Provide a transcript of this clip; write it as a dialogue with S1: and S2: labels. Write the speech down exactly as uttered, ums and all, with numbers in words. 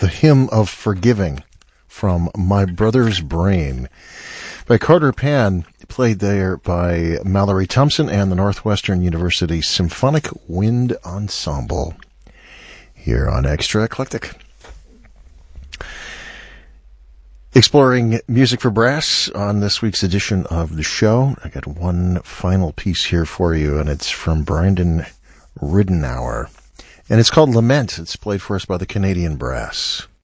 S1: the Hymn of Forgiving from My Brother's Brain by Carter Pan, played there by Mallory Thompson and the Northwestern University Symphonic Wind Ensemble here on Extra Eclectic. Exploring music for brass on this week's edition of the show. I got one final piece here for you, and it's from Brandon Ridenour. And it's called Lament. It's played for us by the Canadian Brass.